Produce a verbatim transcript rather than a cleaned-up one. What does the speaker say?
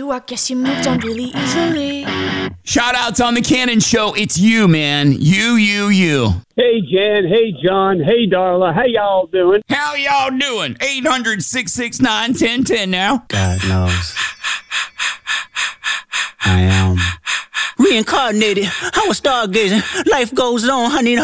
you. I guess you moved on really easily. Shout outs on the Cannon Show. It's you, man. You, you, you. Hey, Jan. Hey, John. Hey, Darla. How y'all doing? How y'all doing? eight hundred, six six nine, one oh one oh now. God knows. I am reincarnated. I was stargazing. Life goes on, honey.